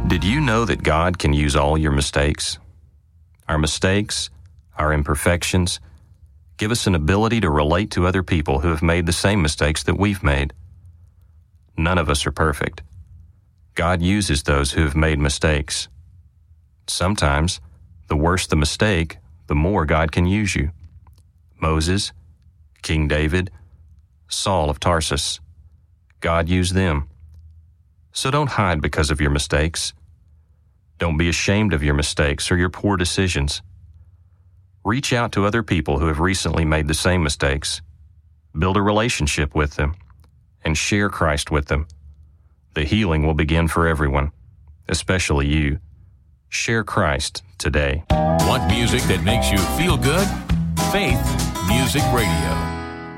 Did you know that God can use all your mistakes? Our mistakes, our imperfections, give us an ability to relate to other people who have made the same mistakes that we've made. None of us are perfect. God uses those who have made mistakes. Sometimes, the worse the mistake, the more God can use you. Moses, King David, Saul of Tarsus. God used them. So don't hide because of your mistakes. Don't be ashamed of your mistakes or your poor decisions. Reach out to other people who have recently made the same mistakes. Build a relationship with them and share Christ with them. The healing will begin for everyone, especially you. Share Christ today. Want music that makes you feel good? Faith Music Radio.